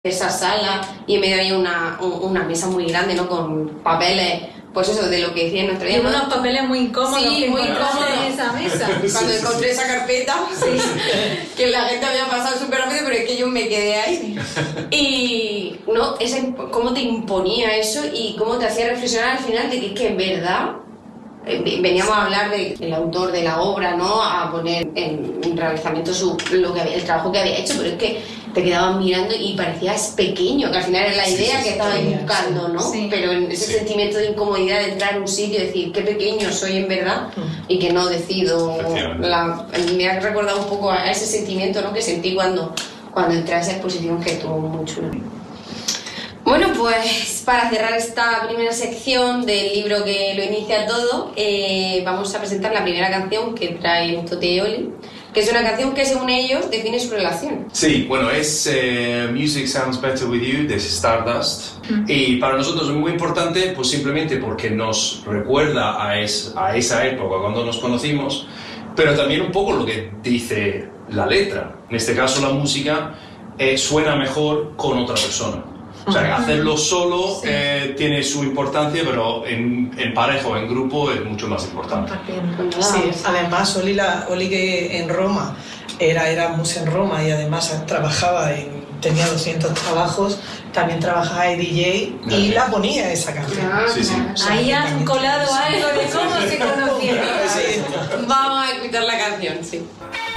esa sala y en medio había una mesa muy grande, ¿no? Con papeles, pues eso, de lo que decía nuestro día. Y unos papeles muy incómodos. Sí, muy incómodos en esa mesa. Cuando encontré esa carpeta, que la gente había pasado súper rápido, pero es que yo me quedé ahí. Y, ¿no? Cómo te imponía eso y cómo te hacía reflexionar al final de que es que en verdad veníamos a hablar del autor de la obra, ¿no? A poner en realizamiento el trabajo que había hecho, pero es que te quedabas mirando y parecías pequeño, que al final era la idea que estabas buscando, ¿no? Sí. Pero en ese sentimiento de incomodidad de entrar en un sitio y decir qué pequeño soy en verdad y que no decido. Me ha recordado un poco a ese sentimiento, ¿no? Que sentí cuando entré a esa exposición, que estuvo muy chula. Bueno, pues para cerrar esta primera sección del libro que lo inicia todo, vamos a presentar la primera canción que trae Tote y Oli, que es una canción que según ellos define su relación. Sí, bueno, es Music Sounds Better With You de Stardust. Y para nosotros es muy importante, pues simplemente porque nos recuerda a esa época cuando nos conocimos, pero también un poco lo que dice la letra. En este caso la música suena mejor con otra persona. O sea, hacerlo solo tiene su importancia, pero en pareja o en grupo es mucho más importante. Sí, además Oli que en Roma era música en Roma y además tenía 200 trabajos, también trabajaba de DJ y la ponía esa canción. O sea, ahí han colado algo de cómo se conocieron. Vamos a escuchar la canción, sí.